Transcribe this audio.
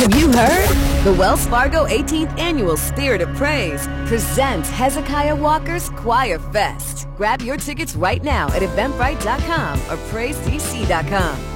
Have you heard? The Wells Fargo 18th Annual Spirit of Praise presents Hezekiah Walker's Choir Fest. Grab your tickets right now at Eventbrite.com or PraiseDC.com.